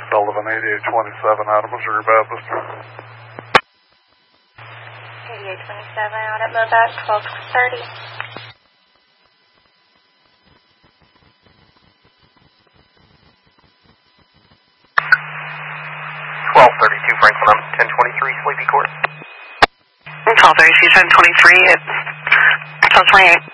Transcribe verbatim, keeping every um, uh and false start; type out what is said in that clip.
Sullivan, eighty-eight twenty-seven out of Missouri Baptist. eighty-eight twenty-seven out at Mobac, twelve thirty. twelve thirty-two Franklin, I'm ten twenty-three Sleepy Court. twelve thirty-two, ten twenty-three, it's twelve twenty-eight.